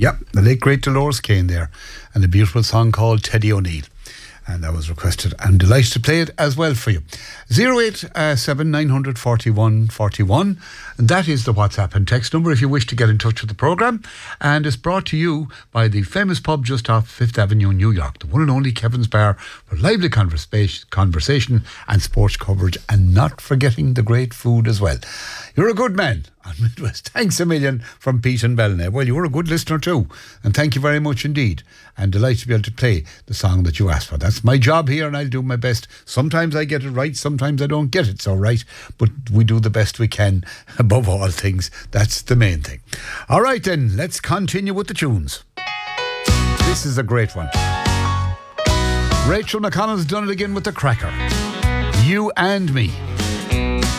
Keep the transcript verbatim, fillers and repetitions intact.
Yep, the late great Dolores Kane there, and a beautiful song called Teddy O'Neill. And that was requested. I'm delighted to play it as well for you. zero eight seven nine hundred forty-one forty-one. And that is the WhatsApp and text number if you wish to get in touch with the programme. And it's brought to you by the famous pub just off Fifth Avenue, New York, the one and only Kevin's Bar, for lively conversa- conversation and sports coverage, and not forgetting the great food as well. You're a good man on Midwest. Thanks a million from Pete and Bellnay. Well, you were a good listener too, and thank you very much indeed. And delighted to be able to play the song that you asked for. That's my job here, and I'll do my best. Sometimes I get it right, sometimes I don't get it so right, but we do the best we can. Above all things, that's the main thing. All right then, let's continue with the tunes. This is a great one. Rachel McConnell's done it again with the cracker. You and Me.